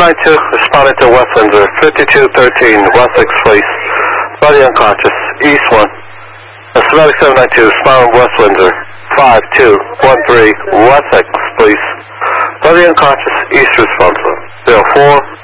792, responding to West Windsor, 5213 Wessex, please. Body unconscious, East 1. Schematic 792, responding West Windsor, 5213 Wessex, please. Body unconscious, East responsive, 04.